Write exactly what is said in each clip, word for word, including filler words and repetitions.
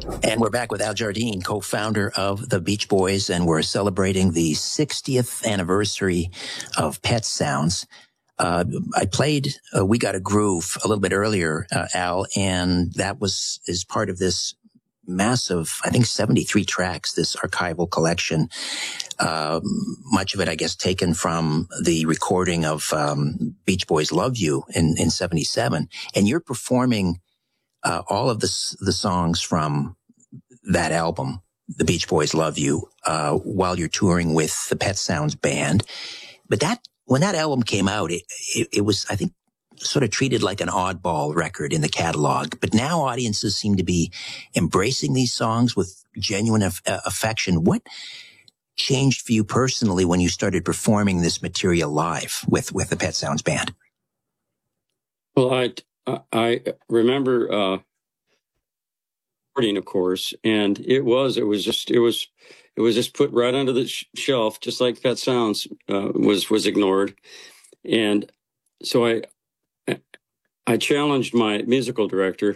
And we're back with Al Jardine, co-founder of the Beach Boys, and we're celebrating the sixtieth anniversary of Pet Sounds. Uh, I played uh, We Got a Groove a little bit earlier, uh, Al, and that was is part of this massive, I think, seventy-three tracks, this archival collection. Um, much of it, I guess, taken from the recording of um, Beach Boys' Love You in, in seventy-seven. And you're performing uh, all of the, the songs from that album, The Beach Boys Love You, uh, while you're touring with the Pet Sounds Band. But that, when that album came out, it, it, it was, I think, sort of treated like an oddball record in the catalog. But now audiences seem to be embracing these songs with genuine af- uh, affection. What changed for you personally when you started performing this material live with, with the Pet Sounds Band? Well, I, I remember, uh, of course, and it was, it was just, it was, it was just put right under the sh- shelf, just like Pet Sounds uh, was, was ignored. And so I, I challenged my musical director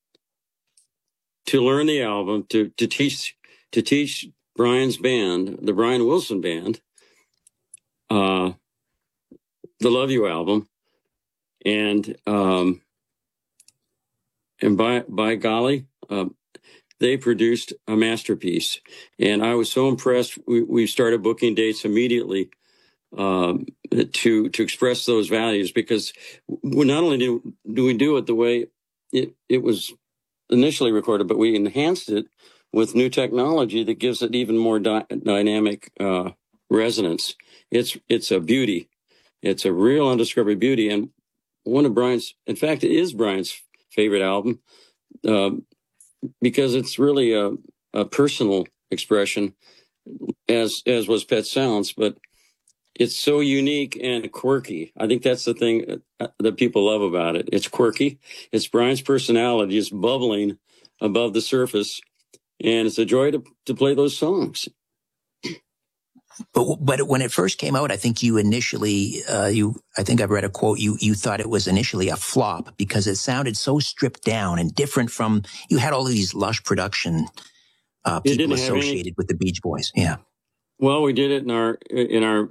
to learn the album, to, to teach, to teach Brian's band, the Brian Wilson Band, uh, the Love You album. And, um, and by, by golly, uh, they produced a masterpiece. And I was so impressed. We, we started booking dates immediately um, to to express those values, because we not only do, do we do it the way it, it was initially recorded, but we enhanced it with new technology that gives it even more dy- dynamic uh, resonance. It's it's a beauty. It's a real undiscovered beauty. And one of Brian's, in fact, it is Brian's favorite album. Uh, because it's really a, a personal expression, as as was Pet Sounds, but it's so unique and quirky. I think that's the thing that people love about it. It's quirky. It's Brian's personality is bubbling above the surface, and it's a joy to, to play those songs. But but when it first came out, I think you initially, uh, you I think I've read a quote, you you thought it was initially a flop because it sounded so stripped down and different from, you had all of these lush production uh, people associated any, with the Beach Boys. Yeah. Well, we did it in our, in our,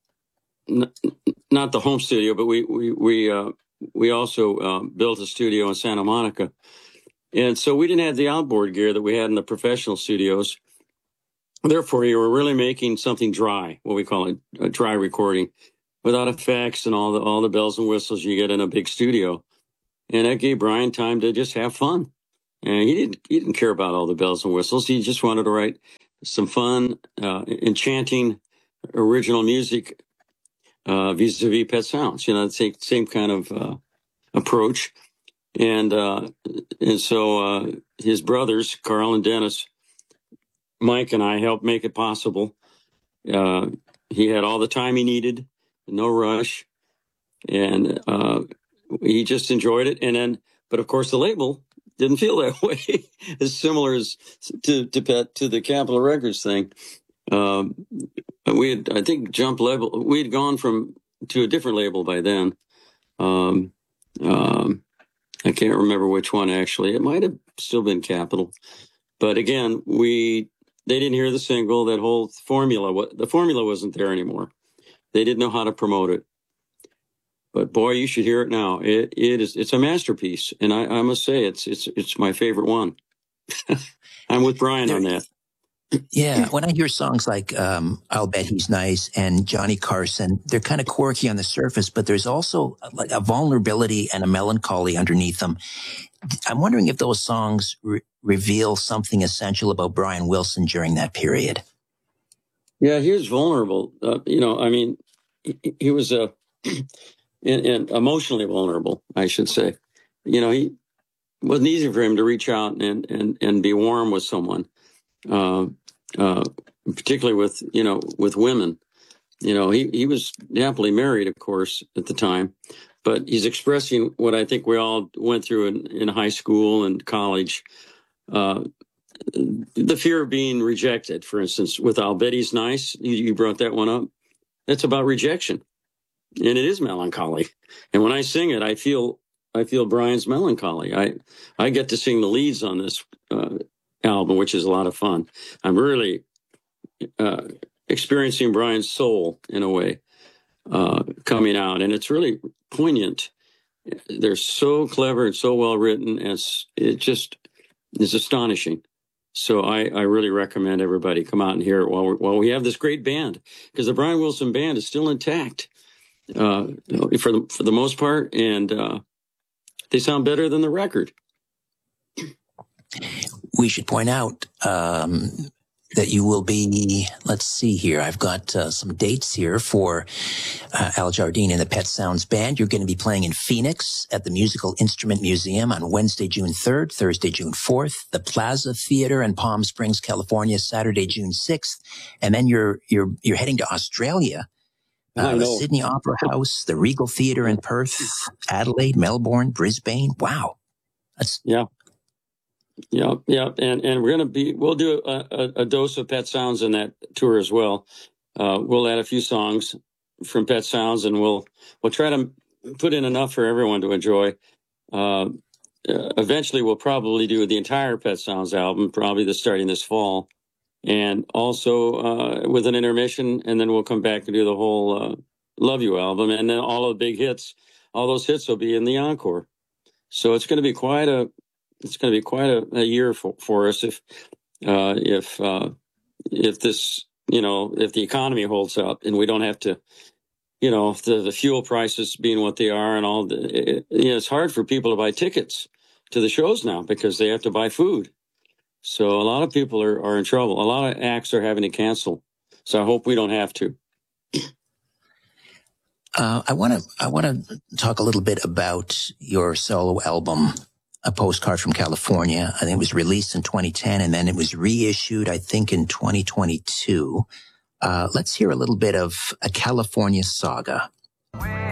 not the home studio, but we, we, we, uh, we also uh, built a studio in Santa Monica. And so we didn't have the outboard gear that we had in the professional studios. Therefore, you were really making something dry, what we call it, a dry recording, without effects and all the all the bells and whistles you get in a big studio. And that gave Brian time to just have fun. And he didn't he didn't care about all the bells and whistles. He just wanted to write some fun, uh, enchanting, original music uh, vis-a-vis Pet Sounds. You know, the same, same kind of uh, approach. And uh, and so uh, his brothers, Carl and Dennis, Mike and I helped make it possible. Uh, he had all the time he needed, no rush, and uh, he just enjoyed it. And then, but of course, the label didn't feel that way. As similar as to to Pet to the Capitol Records thing. Um, we had, I think, jumped level. We had gone from to a different label by then. Um, um, I can't remember which one actually. It might have still been Capitol, but again, we. They didn't hear the single. That whole formula, the formula wasn't there anymore. They didn't know how to promote it. But boy, you should hear it now. It it is it's a masterpiece, and I, I must say it's it's it's my favorite one. I'm with Brian on that. Yeah, when I hear songs like um, "I'll Bet He's Nice" and "Johnny Carson," they're kind of quirky on the surface, but there's also like a vulnerability and a melancholy underneath them. I'm wondering if those songs re- reveal something essential about Brian Wilson during that period. Yeah, he was vulnerable. Uh, you know, I mean, he, he was uh, and, and emotionally vulnerable, I should say. You know, he it wasn't easy for him to reach out and and and be warm with someone, uh, uh, particularly with you know with women. You know, he he was happily married, of course, at the time. But he's expressing what I think we all went through in, in high school and college. Uh, the fear of being rejected, for instance, with "I'll Bet He's Nice," you, you brought that one up. That's about rejection. And it is melancholy. And when I sing it, I feel I feel Brian's melancholy. I, I get to sing the leads on this uh, album, which is a lot of fun. I'm really uh, experiencing Brian's soul in a way uh, coming out, and it's really poignant. They're so clever and so well written, and it's, it just is astonishing. So I, I really recommend everybody come out and hear it while, we're, while we have this great band, because the Brian Wilson band is still intact uh, for the, for the most part, and uh, they sound better than the record. We should point out um, that you will be, let's see here, I've got uh, some dates here for uh, Al Jardine and the Pet Sounds Band. You're going to be playing in Phoenix at the Musical Instrument Museum on Wednesday, June third, Thursday, June fourth, the Plaza Theater in Palm Springs, California, Saturday, June sixth, and then you're you're you're heading to Australia. Uh, the Sydney Opera House, the Regal Theater in Perth, Adelaide, Melbourne, Brisbane. Wow. That's yeah. Yeah, yeah, and and we're gonna be we'll do a, a, a dose of Pet Sounds in that tour as well. Uh, we'll add a few songs from Pet Sounds, and we'll we'll try to put in enough for everyone to enjoy. Uh, uh, eventually, we'll probably do the entire Pet Sounds album, probably the starting this fall, and also uh, with an intermission, and then we'll come back and do the whole uh, Love You album, and then all of the big hits. All those hits will be in the encore. So it's going to be quite a It's going to be quite a, a year for, for us if uh, if uh, if this you know if the economy holds up and we don't have to you know the, the fuel prices being what they are and all the it, you know, it's hard for people to buy tickets to the shows now because they have to buy food. So a lot of people are, are in trouble. A lot of acts are having to cancel. So I hope we don't have to. Uh, I want to I want to talk a little bit about your solo album, A Postcard from California. I think it was released in twenty ten, and then it was reissued, I think, in twenty twenty-two. Uh, let's hear a little bit of A California Saga.